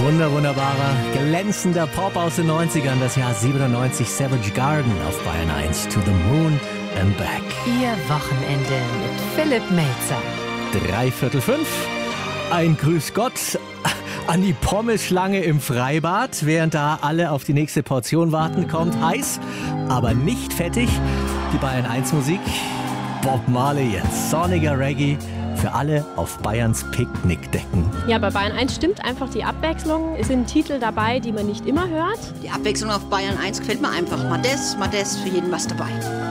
Wunderbarer, glänzender Pop aus den 90ern, das Jahr 97, Savage Garden auf Bayern 1, To the Moon and Back. Ihr Wochenende mit Philipp Melzer. 4:45, ein Grüß Gott an die Pommes-Schlange im Freibad, während da alle auf die nächste Portion warten. Kommt heiß, aber nicht fettig. Die Bayern 1 Musik, Bob Marley jetzt, sonniger Reggae. Für alle auf Bayerns Picknickdecken. Ja, bei Bayern 1 stimmt einfach die Abwechslung. Es sind Titel dabei, die man nicht immer hört. Die Abwechslung auf Bayern 1 gefällt mir einfach. Mal das, für jeden was dabei.